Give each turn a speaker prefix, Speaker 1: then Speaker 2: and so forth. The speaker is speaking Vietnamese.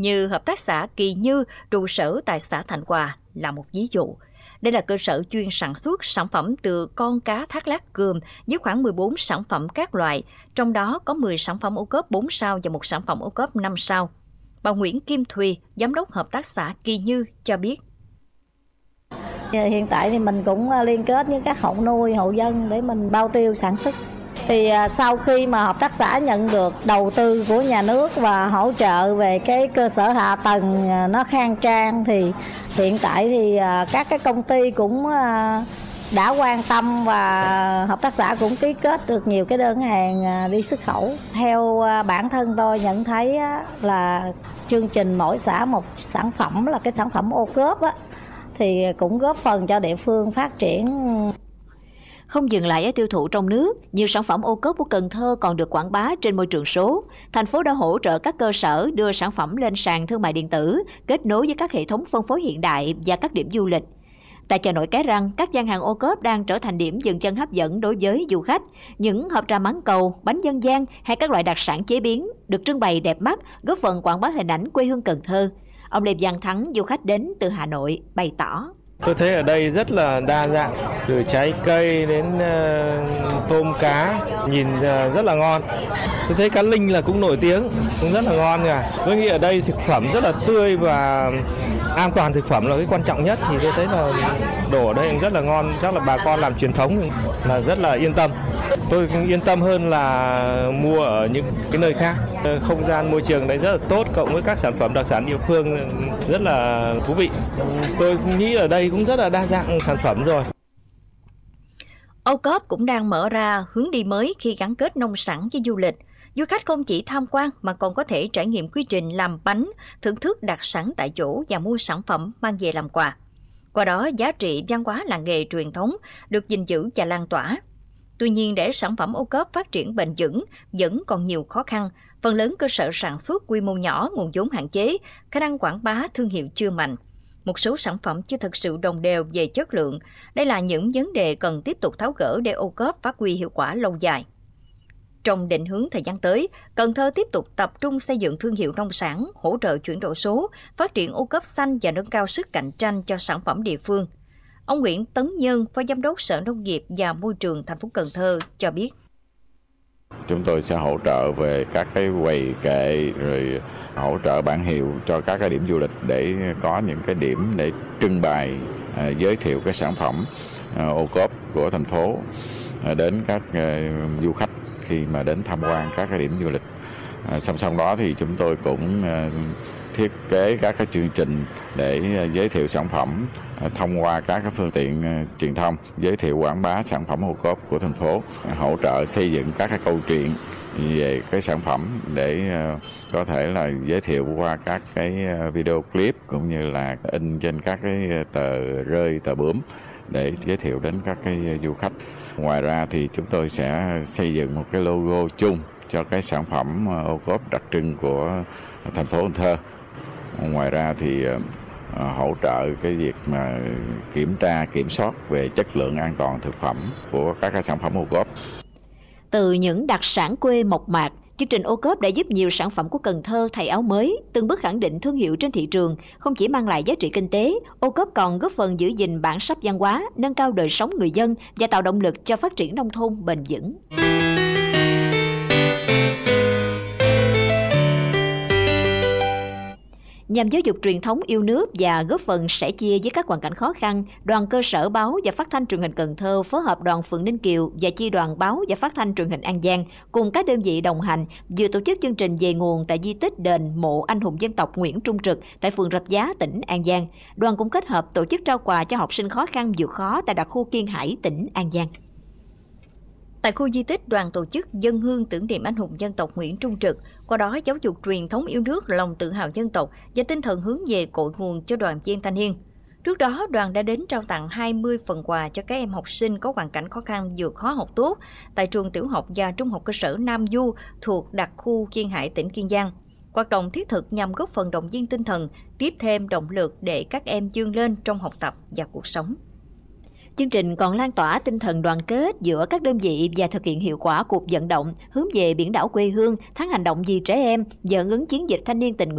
Speaker 1: như Hợp tác xã Kỳ Như, trụ sở tại xã Thạnh Hòa là một ví dụ. Đây là cơ sở chuyên sản xuất sản phẩm từ con cá thác lác cườm với khoảng 14 sản phẩm các loại, trong đó có 10 sản phẩm ô cốp 4 sao và một sản phẩm ô cốp 5 sao. Bà Nguyễn Kim Thùy, Giám đốc Hợp tác xã Kỳ Như cho biết.
Speaker 2: Hiện tại thì mình cũng liên kết với các hộ nuôi, hộ dân để mình bao tiêu sản xuất. Thì sau khi mà hợp tác xã nhận được đầu tư của nhà nước và hỗ trợ về cái cơ sở hạ tầng nó khang trang, thì hiện tại thì các cái công ty cũng đã quan tâm và hợp tác xã cũng ký kết được nhiều cái đơn hàng đi xuất khẩu. Theo bản thân tôi nhận thấy là chương trình mỗi xã một sản phẩm là cái sản phẩm ô cốp á, thì cũng góp phần cho địa phương phát triển.
Speaker 1: Không dừng lại ở tiêu thụ trong nước, nhiều sản phẩm ô cốp của Cần Thơ còn được quảng bá trên môi trường số. Thành phố đã hỗ trợ các cơ sở đưa sản phẩm lên sàn thương mại điện tử, kết nối với các hệ thống phân phối hiện đại và các điểm du lịch. Tại chợ nổi Cái Răng, các gian hàng ô cốp đang trở thành điểm dừng chân hấp dẫn đối với du khách. Những hộp trà mãng cầu, bánh dân gian hay các loại đặc sản chế biến được trưng bày đẹp mắt, góp phần quảng bá hình ảnh quê hương Cần Thơ. Ông Lê Văn Thắng, du khách đến từ Hà Nội, bày tỏ.
Speaker 3: Tôi thấy ở đây rất là đa dạng, từ trái cây đến tôm cá, nhìn rất là ngon. Tôi thấy cá linh là cũng nổi tiếng, cũng rất là ngon nha. Tôi nghĩ ở đây thực phẩm rất là tươi và an toàn thực phẩm là cái quan trọng nhất, thì tôi thấy là đồ ở đây rất là ngon, chắc là bà con làm truyền thống là rất là yên tâm. Tôi yên tâm hơn là mua ở những cái nơi khác. Không gian môi trường đấy rất là tốt, cộng với các sản phẩm đặc sản địa phương rất là thú vị. Tôi nghĩ ở đây cũng rất là đa dạng sản phẩm rồi.
Speaker 1: Ô cốp cũng đang mở ra hướng đi mới khi gắn kết nông sản với du lịch. Du khách không chỉ tham quan mà còn có thể trải nghiệm quy trình làm bánh, thưởng thức đặc sản tại chỗ và mua sản phẩm mang về làm quà. Qua đó, giá trị văn hóa làng nghề truyền thống được gìn giữ và lan tỏa. Tuy nhiên, để sản phẩm ô cốp phát triển bền vững vẫn còn nhiều khó khăn. Phần lớn cơ sở sản xuất quy mô nhỏ, nguồn vốn hạn chế, khả năng quảng bá thương hiệu chưa mạnh. Một số sản phẩm chưa thực sự đồng đều về chất lượng. Đây là những vấn đề cần tiếp tục tháo gỡ để ô cốp phát huy hiệu quả lâu dài. Trong định hướng thời gian tới, Cần Thơ tiếp tục tập trung xây dựng thương hiệu nông sản, hỗ trợ chuyển đổi số, phát triển ô cốp xanh và nâng cao sức cạnh tranh cho sản phẩm địa phương. Ông Nguyễn Tấn Nhân, Phó Giám đốc Sở Nông nghiệp và Môi trường thành phố Cần Thơ cho biết.
Speaker 4: Chúng tôi sẽ hỗ trợ về các cái quầy kệ, rồi hỗ trợ bản hiệu cho các cái điểm du lịch để có những cái điểm để trưng bày, giới thiệu cái sản phẩm ô cốp của thành phố đến các du khách khi mà đến tham quan các cái điểm du lịch. Song song đó thì chúng tôi cũng thiết kế các cái chương trình để giới thiệu sản phẩm thông qua các cái phương tiện truyền thông, giới thiệu quảng bá sản phẩm ô cốp của thành phố, hỗ trợ xây dựng các cái câu chuyện về cái sản phẩm để có thể là giới thiệu qua các cái video clip cũng như là in trên các cái tờ rơi, tờ bướm để giới thiệu đến các cái du khách. Ngoài ra thì chúng tôi sẽ xây dựng một cái logo chung cho cái sản phẩm ô cốp đặc trưng của thành phố Cần Thơ. Ngoài ra thì hỗ trợ cái việc mà kiểm tra, kiểm soát về chất lượng an toàn thực phẩm của các cái sản phẩm ô cốp.
Speaker 1: Từ những đặc sản quê mộc mạc, chương trình ô cốp đã giúp nhiều sản phẩm của Cần Thơ thay áo mới, từng bước khẳng định thương hiệu trên thị trường. Không chỉ mang lại giá trị kinh tế, ô cốp còn góp phần giữ gìn bản sắc văn hóa, nâng cao đời sống người dân và tạo động lực cho phát triển nông thôn bền vững. Nhằm giáo dục truyền thống yêu nước và góp phần sẻ chia với các hoàn cảnh khó khăn, Đoàn Cơ sở Báo và Phát thanh Truyền hình Cần Thơ phối hợp Đoàn Phường Ninh Kiều và Chi đoàn Báo và Phát thanh Truyền hình An Giang cùng các đơn vị đồng hành vừa tổ chức chương trình về nguồn tại di tích đền mộ anh hùng dân tộc Nguyễn Trung Trực tại phường Rạch Giá, tỉnh An Giang. Đoàn cũng kết hợp tổ chức trao quà cho học sinh khó khăn vượt khó tại đặc khu Kiên Hải, tỉnh An Giang. Tại khu di tích, đoàn tổ chức dâng hương tưởng niệm anh hùng dân tộc Nguyễn Trung Trực, qua đó giáo dục truyền thống yêu nước, lòng tự hào dân tộc và tinh thần hướng về cội nguồn cho đoàn viên thanh niên. Trước đó, đoàn đã đến trao tặng 20 phần quà cho các em học sinh có hoàn cảnh khó khăn vượt khó học tốt tại trường tiểu học và trung học cơ sở Nam Du thuộc đặc khu Kiên Hải, tỉnh Kiên Giang. Hoạt động thiết thực nhằm góp phần động viên tinh thần, tiếp thêm động lực để các em vươn lên trong học tập và cuộc sống. Chương trình còn lan tỏa tinh thần đoàn kết giữa các đơn vị và thực hiện hiệu quả cuộc vận động hướng về biển đảo quê hương, tháng hành động vì trẻ em và hưởng ứng chiến dịch thanh niên tình nguyện